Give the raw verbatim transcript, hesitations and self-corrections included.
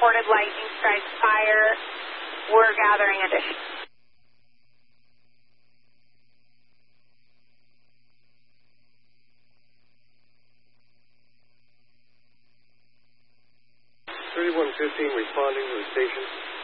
reported lightning strike fire. We're gathering addition. thirty-one fifteen responding to the station.